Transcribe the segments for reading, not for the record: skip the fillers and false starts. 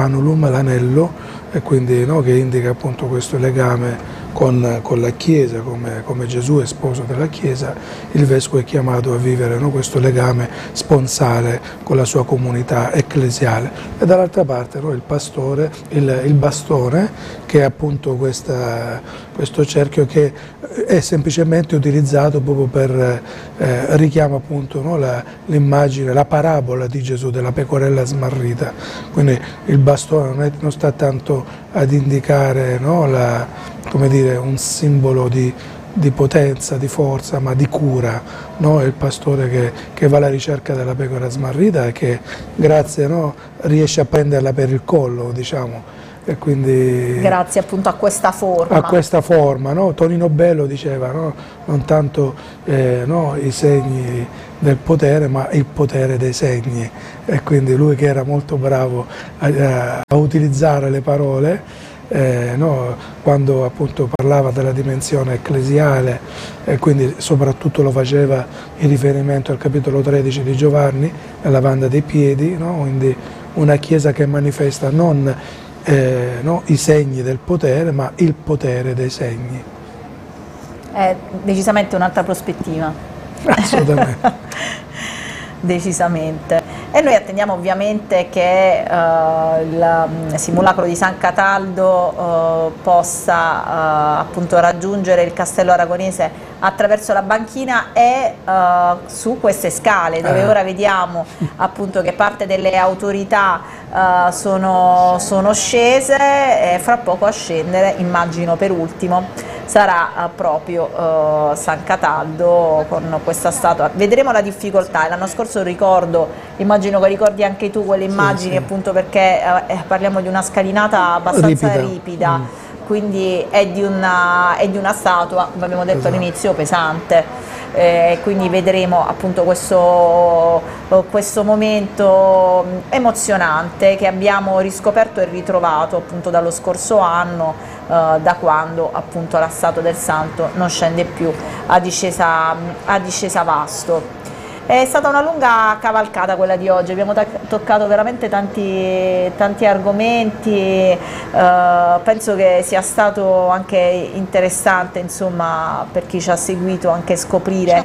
anulum, l'anello, e quindi che indica appunto questo legame con la Chiesa, come Gesù è sposo della Chiesa, il Vescovo è chiamato a vivere questo legame sponsale con la sua comunità ecclesiale. E dall'altra parte il pastore, il bastone, che è appunto questo cerchio che è semplicemente utilizzato proprio per richiama appunto l'immagine, la parabola di Gesù della pecorella smarrita. Quindi il bastone non sta tanto ad indicare come dire, un simbolo di potenza, di forza, ma di cura. È il pastore che va alla ricerca della pecora smarrita e che grazie riesce a prenderla per il collo, diciamo. E quindi, grazie appunto a questa forma. A questa forma, Tonino Bello diceva, non tanto i segni del potere, ma il potere dei segni. E quindi lui, che era molto bravo a utilizzare le parole, quando appunto parlava della dimensione ecclesiale, e quindi soprattutto lo faceva in riferimento al capitolo 13 di Giovanni, la lavanda dei piedi, quindi una Chiesa che manifesta non i segni del potere, ma il potere dei segni. È decisamente un'altra prospettiva. Assolutamente. Decisamente. E noi attendiamo ovviamente che il simulacro di San Cataldo possa appunto raggiungere il Castello Aragonese attraverso la banchina e su queste scale, dove ora vediamo appunto che parte delle autorità sono scese, e fra poco a scendere, immagino per ultimo, sarà proprio San Cataldo con questa statua. Vedremo la difficoltà. L'anno scorso ricordo, immagino che ricordi anche tu quelle immagini, sì. Appunto perché parliamo di una scalinata abbastanza ripida. Quindi è di una statua, come abbiamo detto all'inizio, pesante. Quindi vedremo appunto questo momento emozionante che abbiamo riscoperto e ritrovato appunto dallo scorso anno, da quando appunto la statua del santo non scende più a discesa Vasto. È stata una lunga cavalcata quella di oggi, abbiamo toccato veramente tanti argomenti, penso che sia stato anche interessante, insomma, per chi ci ha seguito, anche scoprire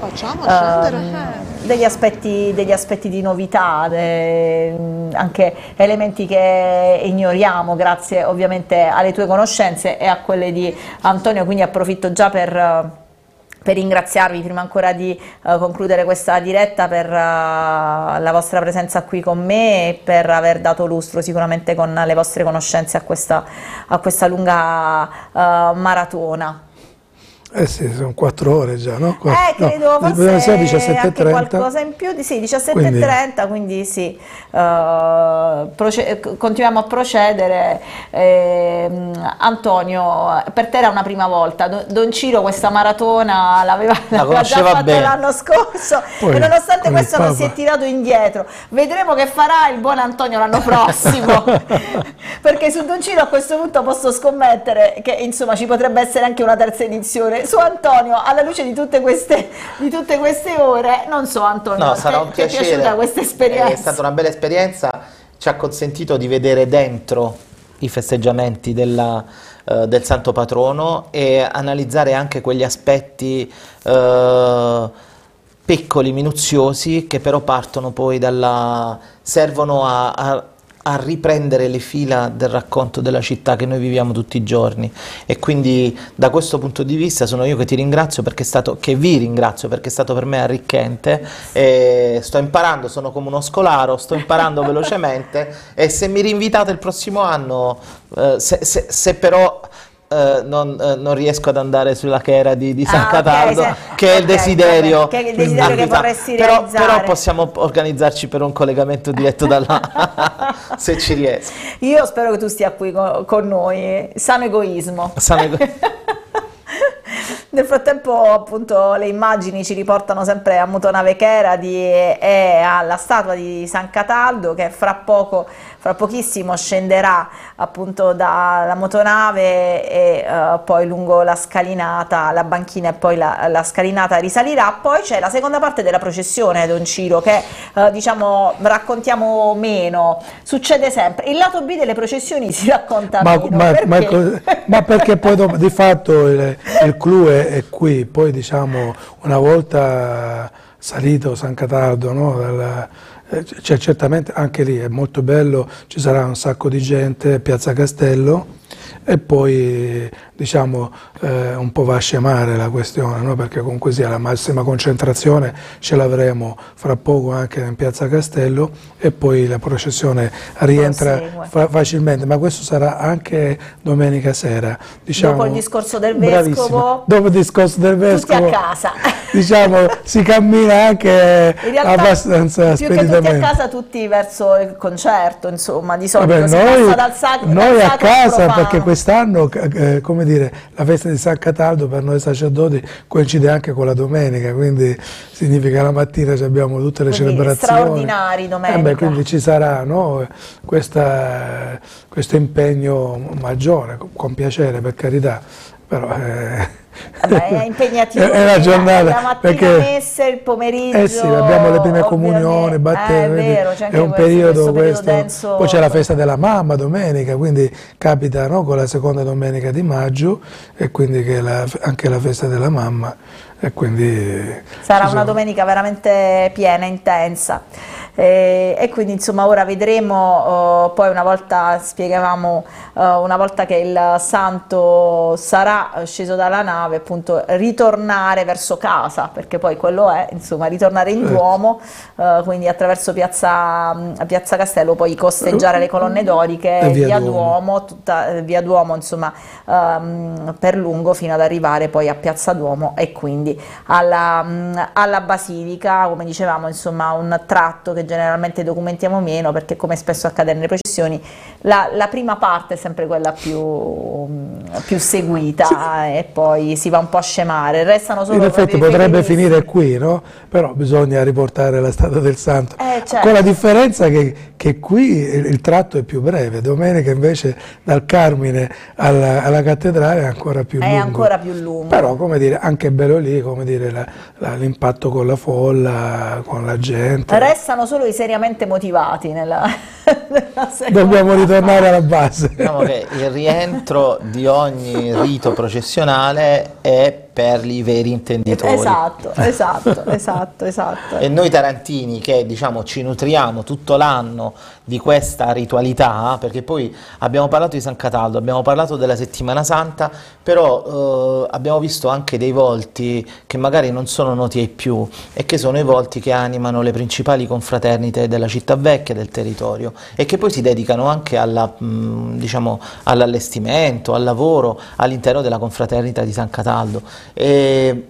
degli aspetti di novità, anche elementi che ignoriamo, grazie ovviamente alle tue conoscenze e a quelle di Antonio, quindi approfitto già per ringraziarvi prima ancora di concludere questa diretta per la vostra presenza qui con me e per aver dato lustro sicuramente con le vostre conoscenze a questa lunga maratona. Sì, sono 4 ore già, no? Credo forse anche 17:30. Qualcosa in più, sì, 17:30, quindi sì, continuiamo a procedere. Antonio, per te era una prima volta, Don Ciro questa maratona l'aveva già fatta l'anno scorso. Poi, e nonostante questo non si è tirato indietro. Vedremo che farà il buon Antonio l'anno prossimo, perché su Don Ciro a questo punto posso scommettere che insomma ci potrebbe essere anche una terza edizione. Su Antonio, alla luce di tutte queste ore, non so Antonio, no, sarà un piacere. Ti è piaciuta questa esperienza? È stata una bella esperienza, ci ha consentito di vedere dentro i festeggiamenti del Santo Patrono e analizzare anche quegli aspetti piccoli, minuziosi, che però partono poi servono a riprendere le fila del racconto della città che noi viviamo tutti i giorni. E quindi da questo punto di vista sono io che vi ringrazio perché è stato per me arricchente, e sto imparando, sono come uno scolaro, sto imparando velocemente, e se mi rinvitate il prossimo anno, se però non riesco ad andare sulla chera di San Cataldo, che è il desiderio, che vorresti realizzare. Però possiamo organizzarci per un collegamento diretto da là, se ci riesco. Io spero che tu stia qui con noi, sano egoismo. Nel frattempo appunto le immagini ci riportano sempre a Mutonave Cheradi e alla statua di San Cataldo, che fra pochissimo scenderà appunto dalla motonave e poi lungo la scalinata, la banchina, e poi la scalinata risalirà. Poi c'è la seconda parte della processione, Don Ciro, che diciamo raccontiamo meno. Succede sempre, il lato B delle processioni si racconta meno. Ma perché poi di fatto il clou è qui, poi diciamo una volta salito San Cataldo, no, cioè, certamente anche lì è molto bello, ci sarà un sacco di gente, Piazza Castello, e poi diciamo un po' va a scemare la questione, no? Perché comunque sia la massima concentrazione ce l'avremo fra poco anche in Piazza Castello, e poi la processione rientra facilmente, ma questo sarà anche domenica sera, diciamo, dopo il discorso del vescovo, dopo il discorso del vescovo, tutti a casa. Diciamo si cammina anche abbastanza speditamente. Più che tutti a casa, tutti verso il concerto, insomma, di solito. Vabbè, si passa dal sacro, noi a casa, perché quest'anno, come dire, la festa di San Cataldo per noi sacerdoti coincide anche con la domenica, quindi significa la mattina abbiamo tutte le celebrazioni. Straordinari domenica. Quindi ci sarà, no, questo impegno maggiore, con piacere, per carità, però è impegnativo, è una giornata, la mattina perché messe, il pomeriggio, sì, abbiamo le prime comunioni, battesimi, è un periodo questo denso. Poi c'è la festa della mamma domenica, quindi capita, no, con la seconda domenica di maggio, e quindi che è anche la festa della mamma, e quindi sarà una domenica veramente piena, intensa. E quindi insomma ora vedremo, poi una volta spiegavamo, una volta che il santo sarà sceso dalla nave, appunto ritornare verso casa, perché poi quello è, insomma, ritornare in Duomo, quindi attraverso Piazza Castello, poi costeggiare le colonne doriche, via Duomo, tutta via Duomo, insomma, per lungo, fino ad arrivare poi a Piazza Duomo e quindi alla Basilica, come dicevamo, insomma, un tratto che generalmente documentiamo meno, perché come spesso accade nelle processioni la prima parte è sempre quella più seguita, sì. E poi si va un po' a scemare, restano solo. In effetti potrebbe finire qui, no? Però bisogna riportare la statua del santo, certo. Con la differenza che qui il tratto è più breve, domenica invece dal Carmine alla cattedrale è ancora più lungo. È ancora più lungo. Però, come dire, anche bello lì, come dire, l'impatto con la folla, con la gente. Restano solo i seriamente motivati nella Dobbiamo ritornare alla base. Diciamo che il rientro di ogni rito processionale è per i veri intenditori. Esatto. E noi tarantini, che diciamo ci nutriamo tutto l'anno di questa ritualità, perché poi abbiamo parlato di San Cataldo, abbiamo parlato della Settimana Santa, però abbiamo visto anche dei volti che magari non sono noti ai più, e che sono i volti che animano le principali confraternite della città vecchia, del territorio, e che poi si dedicano anche diciamo, all'allestimento, al lavoro all'interno della confraternita di San Cataldo. E,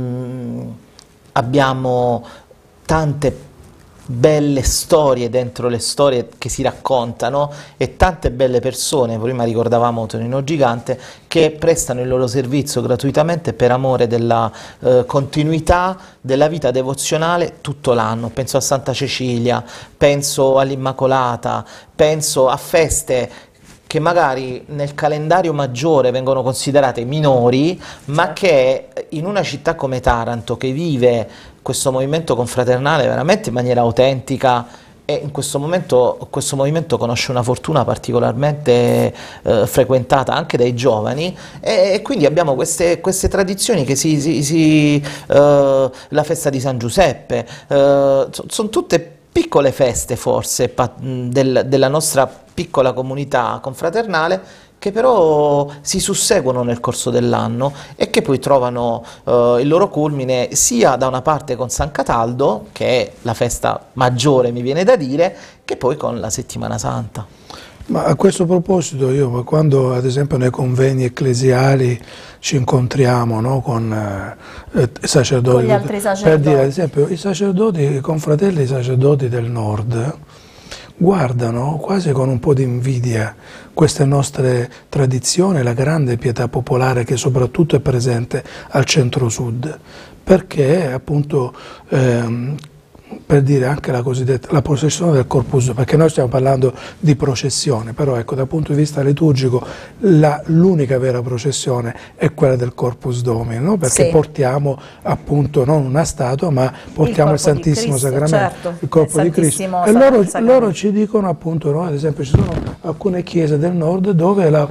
abbiamo tante belle storie dentro le storie che si raccontano, e tante belle persone, prima ricordavamo Tonino Gigante, che prestano il loro servizio gratuitamente per amore della continuità della vita devozionale tutto l'anno. Penso a Santa Cecilia, penso all'Immacolata, penso a feste che magari nel calendario maggiore vengono considerate minori, ma che in una città come Taranto, che vive questo movimento confraternale veramente in maniera autentica, e in questo movimento conosce una fortuna particolarmente frequentata anche dai giovani, e quindi abbiamo queste tradizioni che la festa di San Giuseppe, sono tutte piccole feste forse della nostra piccola comunità confraternale, che però si susseguono nel corso dell'anno e che poi trovano il loro culmine sia da una parte con San Cataldo, che è la festa maggiore, mi viene da dire, che poi con la Settimana Santa. Ma a questo proposito, io quando ad esempio nei convegni ecclesiali ci incontriamo, no, con sacerdoti, con gli altri sacerdoti, per dire ad esempio i confratelli sacerdoti del nord, guardano quasi con un po' di invidia queste nostre tradizioni, la grande pietà popolare che soprattutto è presente al centro-sud, perché appunto per dire anche la processione del Corpus, perché noi stiamo parlando di processione, però ecco, dal punto di vista liturgico l'unica vera processione è quella del Corpus Domini, no? Perché sì, portiamo appunto non una statua, ma portiamo il Santissimo Sacramento, certo, il corpo di Cristo. E loro ci dicono appunto, no? Ad esempio ci sono alcune chiese del nord dove